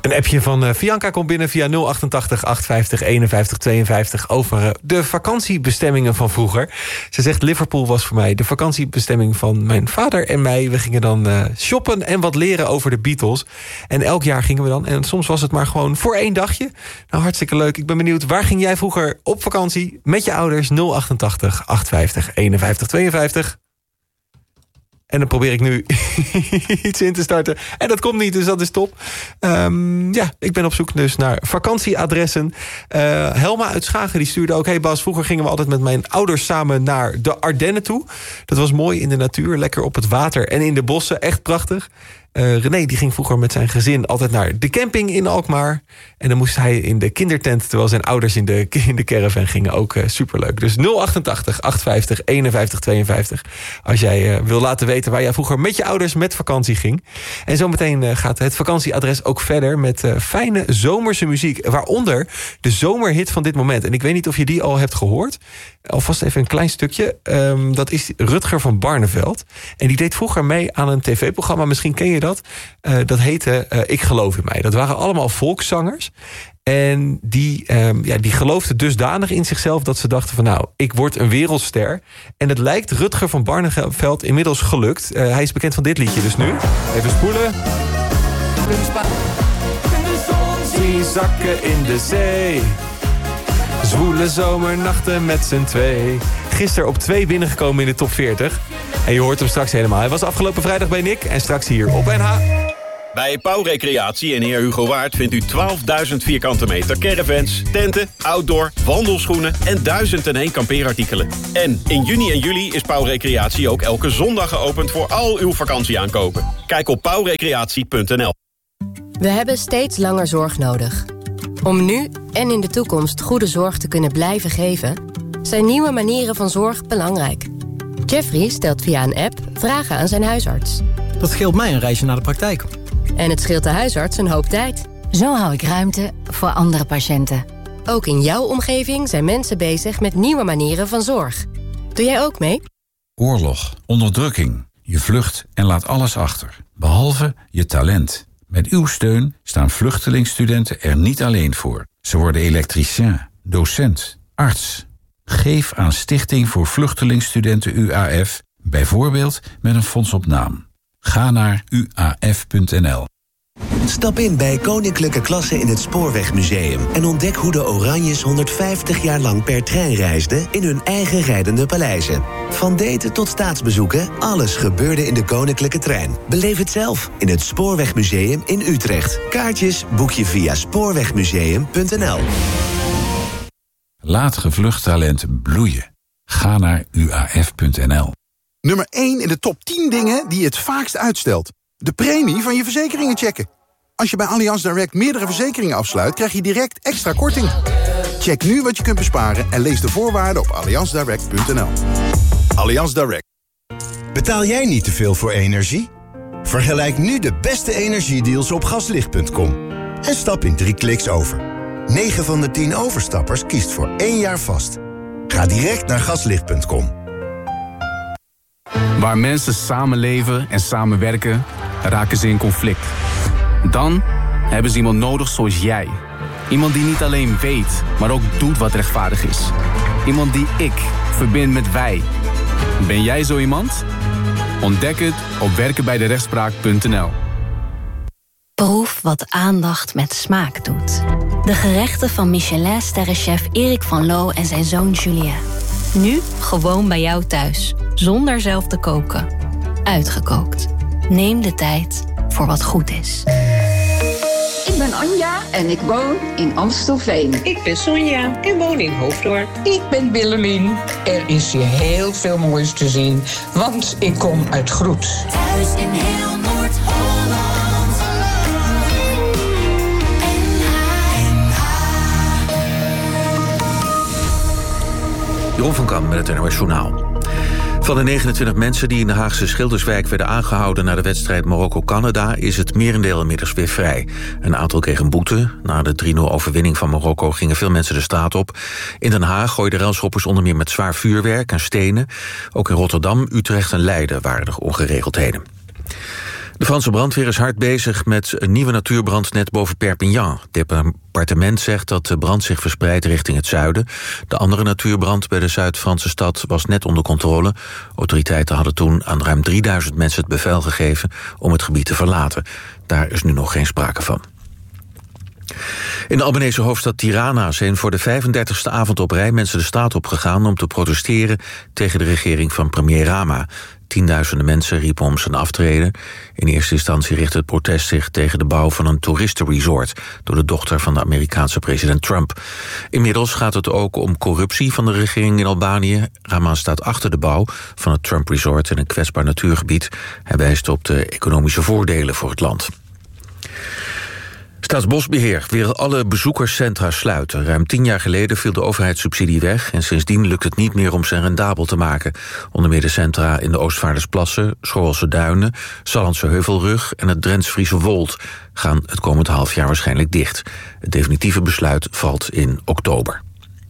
Een appje van Bianca komt binnen via 088 850 51 52... over de vakantiebestemmingen van vroeger. Ze zegt, Liverpool was voor mij de vakantiebestemming van mijn vader en mij. We gingen dan shoppen en wat leren over de Beatles. En elk jaar gingen we dan. En soms was het maar gewoon voor 1 dagje. Nou, hartstikke leuk. Ik ben benieuwd, waar ging jij vroeger op vakantie met je ouders? 088 850 51 52... En dan probeer ik nu iets in te starten. En dat komt niet, dus dat is top. Ik ben op zoek dus naar vakantieadressen. Helma uit Schagen die stuurde ook... Hey Bas, vroeger gingen we altijd met mijn ouders samen naar de Ardennen toe. Dat was mooi in de natuur, lekker op het water en in de bossen. Echt prachtig. René die ging vroeger met zijn gezin altijd naar de camping in Alkmaar. En dan moest hij in de kindertent... terwijl zijn ouders in de caravan gingen. Ook superleuk. Dus 088 850 51 52. Als jij wil laten weten waar jij vroeger met je ouders met vakantie ging. En zometeen gaat het vakantieadres ook verder... met fijne zomerse muziek. Waaronder de zomerhit van dit moment. En ik weet niet of je die al hebt gehoord. Alvast even een klein stukje. Dat is Rutger van Barneveld. En die deed vroeger mee aan een tv-programma. Misschien ken je dat. Dat heette Ik geloof in mij. Dat waren allemaal volkszangers. En die geloofden dusdanig in zichzelf... dat ze dachten van nou, ik word een wereldster. En het lijkt Rutger van Barneveld inmiddels gelukt. Hij is bekend van dit liedje, dus nu. Even spoelen. De zon zie zakken in de zee. Zwoele zomernachten met z'n twee. Gisteren op 2 binnengekomen in de top 40. En je hoort hem straks helemaal. Hij was afgelopen vrijdag bij Nick en straks hier op NH. Bij Pauw Recreatie en Heer Hugo Waard vindt u 12.000 vierkante meter caravans, tenten, outdoor, wandelschoenen en 1001 kampeerartikelen. En in juni en juli is Pauw Recreatie ook elke zondag geopend voor al uw vakantieaankopen. Kijk op pauwrecreatie.nl. We hebben steeds langer zorg nodig. Om nu en in de toekomst goede zorg te kunnen blijven geven... zijn nieuwe manieren van zorg belangrijk. Jeffrey stelt via een app vragen aan zijn huisarts. Dat scheelt mij een reisje naar de praktijk. En het scheelt de huisarts een hoop tijd. Zo hou ik ruimte voor andere patiënten. Ook in jouw omgeving zijn mensen bezig met nieuwe manieren van zorg. Doe jij ook mee? Oorlog, onderdrukking. Je vlucht en laat alles achter. Behalve je talent. Met uw steun staan vluchtelingstudenten er niet alleen voor. Ze worden elektricien, docent, arts. Geef aan Stichting voor Vluchtelingstudenten UAF, bijvoorbeeld met een fonds op naam. Ga naar uaf.nl. Stap in bij Koninklijke Klasse in het Spoorwegmuseum... en ontdek hoe de Oranjes 150 jaar lang per trein reisden... in hun eigen rijdende paleizen. Van daten tot staatsbezoeken, alles gebeurde in de Koninklijke Trein. Beleef het zelf in het Spoorwegmuseum in Utrecht. Kaartjes boek je via spoorwegmuseum.nl. Laat gevlucht talent bloeien. Ga naar uaf.nl. Nummer 1 in de top 10 dingen die je het vaakst uitstelt. De premie van je verzekeringen checken. Als je bij Allianz Direct meerdere verzekeringen afsluit... krijg je direct extra korting. Check nu wat je kunt besparen en lees de voorwaarden op allianzdirect.nl. Allianz Direct. Betaal jij niet te veel voor energie? Vergelijk nu de beste energiedeals op gaslicht.com. En stap in 3 kliks over. 9 van de 10 overstappers kiest voor 1 jaar vast. Ga direct naar gaslicht.com. Waar mensen samenleven en samenwerken, raken ze in conflict. Dan hebben ze iemand nodig zoals jij. Iemand die niet alleen weet, maar ook doet wat rechtvaardig is. Iemand die ik verbind met wij. Ben jij zo iemand? Ontdek het op werkenbijderechtspraak.nl. Proef wat aandacht met smaak doet. De gerechten van Michelin-sterrenchef Erik van Loo en zijn zoon Julien. Nu gewoon bij jou thuis, zonder zelf te koken. Uitgekookt. Neem de tijd voor wat goed is. Ik ben Anja en ik woon in Amstelveen. Ik ben Sonja en woon in Hoofddorp. Ik ben Willemien. Er is hier heel veel moois te zien, want ik kom uit Groet. Thuis in heel Noord-Holland. Jeroen van Kam met het NOS Journaal. Van de 29 mensen die in de Haagse Schilderswijk werden aangehouden na de wedstrijd Marokko-Canada is het merendeel inmiddels weer vrij. Een aantal kreeg een boete. Na de 3-0 overwinning van Marokko gingen veel mensen de straat op. In Den Haag gooiden relschoppers onder meer met zwaar vuurwerk en stenen. Ook in Rotterdam, Utrecht en Leiden waren er ongeregeldheden. De Franse brandweer is hard bezig met een nieuwe natuurbrand net boven Perpignan. Het departement zegt dat de brand zich verspreidt richting het zuiden. De andere natuurbrand bij de Zuid-Franse stad was net onder controle. Autoriteiten hadden toen aan ruim 3000 mensen het bevel gegeven om het gebied te verlaten. Daar is nu nog geen sprake van. In de Albanese hoofdstad Tirana zijn voor de 35e avond op rij mensen de straat opgegaan om te protesteren tegen de regering van premier Rama. Tienduizenden mensen riepen om zijn aftreden. In eerste instantie richtte het protest zich tegen de bouw van een toeristenresort door de dochter van de Amerikaanse president Trump. Inmiddels gaat het ook om corruptie van de regering in Albanië. Rama staat achter de bouw van het Trump Resort in een kwetsbaar natuurgebied. Hij wijst op de economische voordelen voor het land. Staatsbosbeheer wil alle bezoekerscentra sluiten. Ruim 10 jaar geleden viel de overheidssubsidie weg en sindsdien lukt het niet meer om ze rendabel te maken. Onder meer de centra in de Oostvaardersplassen, Schorelse Duinen, Sallandse Heuvelrug en het Drents-Friese Wold gaan het komend halfjaar waarschijnlijk dicht. Het definitieve besluit valt in oktober.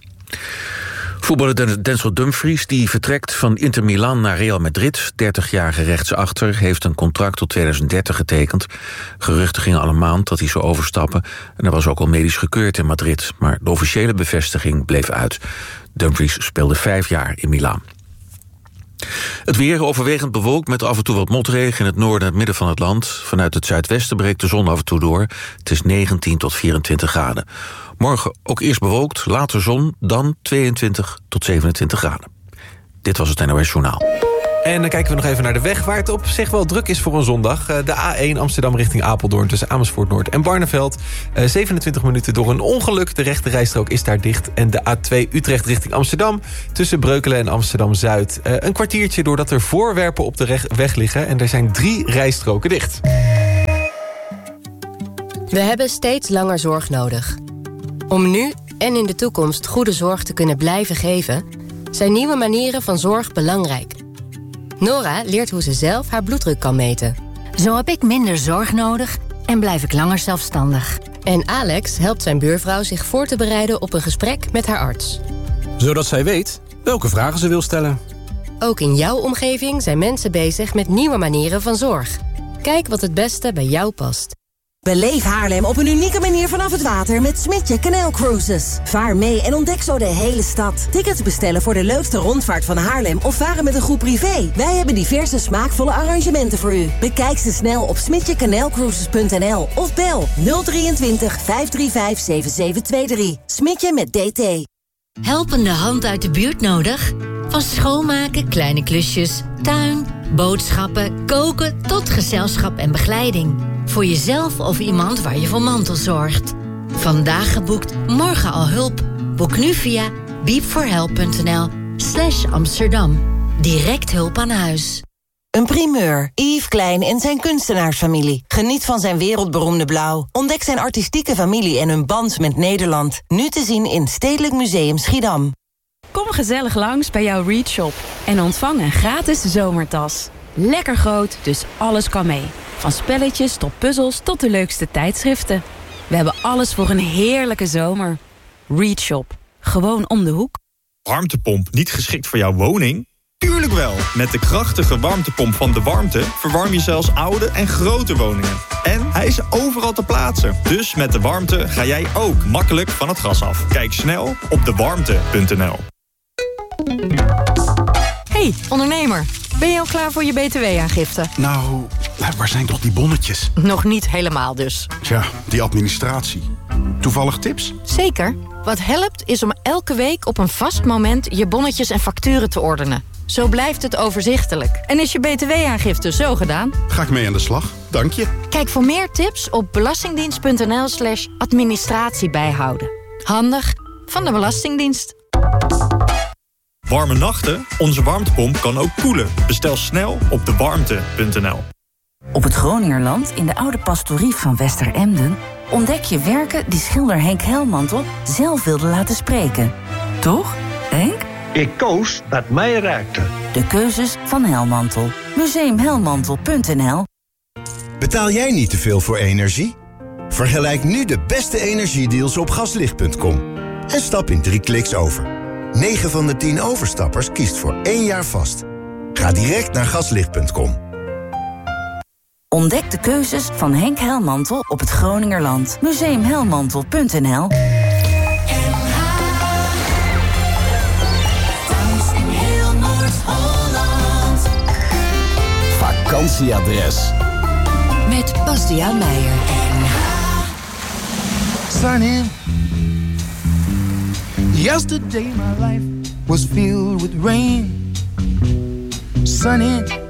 Voetballer Denzel Dumfries, die vertrekt van Inter Milan naar Real Madrid. 30-jarige rechtsachter heeft een contract tot 2030 getekend. Geruchten gingen al een maand dat hij zou overstappen. En er was ook al medisch gekeurd in Madrid. Maar de officiële bevestiging bleef uit. Dumfries speelde 5 jaar in Milaan. Het weer overwegend bewolkt met af en toe wat motregen in het noorden en het midden van het land. Vanuit het zuidwesten breekt de zon af en toe door. Het is 19 tot 24 graden. Morgen ook eerst bewolkt, later zon, dan 22 tot 27 graden. Dit was het NOS Journaal. En dan kijken we nog even naar de weg, waar het op zich wel druk is voor een zondag. De A1 Amsterdam richting Apeldoorn tussen Amersfoort Noord en Barneveld. 27 minuten door een ongeluk. De rechte rijstrook is daar dicht. En de A2 Utrecht richting Amsterdam tussen Breukelen en Amsterdam-Zuid. Een kwartiertje doordat er voorwerpen op de weg liggen. En er zijn 3 rijstroken dicht. We hebben steeds langer zorg nodig. Om nu en in de toekomst goede zorg te kunnen blijven geven, zijn nieuwe manieren van zorg belangrijk. Nora leert hoe ze zelf haar bloeddruk kan meten. Zo heb ik minder zorg nodig en blijf ik langer zelfstandig. En Alex helpt zijn buurvrouw zich voor te bereiden op een gesprek met haar arts. Zodat zij weet welke vragen ze wil stellen. Ook in jouw omgeving zijn mensen bezig met nieuwe manieren van zorg. Kijk wat het beste bij jou past. Beleef Haarlem op een unieke manier vanaf het water met Smintje Canal Cruises. Vaar mee en ontdek zo de hele stad. Tickets bestellen voor de leukste rondvaart van Haarlem of varen met een groep privé. Wij hebben diverse smaakvolle arrangementen voor u. Bekijk ze snel op smintjecanalcruises.nl of bel 023 535 7723. Smintje met DT. Helpende hand uit de buurt nodig? Van schoonmaken, kleine klusjes, tuin, boodschappen, koken tot gezelschap en begeleiding. Voor jezelf of iemand waar je voor mantelzorgt. Vandaag geboekt, morgen al hulp. Boek nu via beepforhelp.nl/Amsterdam. Direct hulp aan huis. Een primeur. Yves Klein en zijn kunstenaarsfamilie. Geniet van zijn wereldberoemde blauw. Ontdek zijn artistieke familie en hun band met Nederland. Nu te zien in Stedelijk Museum Schiedam. Kom gezellig langs bij jouw Read Shop en ontvang een gratis zomertas. Lekker groot, dus alles kan mee. Van spelletjes tot puzzels tot de leukste tijdschriften. We hebben alles voor een heerlijke zomer. Read Shop. Gewoon om de hoek. Warmtepomp niet geschikt voor jouw woning? Tuurlijk wel. Met de krachtige warmtepomp van De Warmte verwarm je zelfs oude en grote woningen. En hij is overal te plaatsen. Dus met De Warmte ga jij ook makkelijk van het gas af. Kijk snel op dewarmte.nl. Hey, ondernemer. Ben je al klaar voor je btw-aangifte? Nou, waar zijn toch die bonnetjes? Nog niet helemaal dus. Tja, die administratie. Toevallig tips? Zeker. Wat helpt is om elke week op een vast moment je bonnetjes en facturen te ordenen. Zo blijft het overzichtelijk. En is je btw-aangifte zo gedaan? Ga ik mee aan de slag. Dank je. Kijk voor meer tips op belastingdienst.nl/administratie bijhouden. Handig van de Belastingdienst. Warme nachten? Onze warmtepomp kan ook koelen. Bestel snel op dewarmte.nl. Op het Groningerland, in de oude pastorie van Westeremden, ontdek je werken die schilder Henk Helmantel zelf wilde laten spreken. Toch, Henk? Ik koos wat mij raakte. De keuzes van Helmantel. Museumhelmantel.nl. Betaal jij niet te veel voor energie? Vergelijk nu de beste energiedeals op gaslicht.com. En stap in 3 kliks over. 9 van de 10 overstappers kiest voor 1 jaar vast. Ga direct naar gaslicht.com. Ontdek de keuzes van Henk Helmantel op het Groningerland. Museumhelmantel.nl. Vakantieadres. Met Bastiaan Meijer. Sunny. Yesterday my life was filled with rain. Sunny.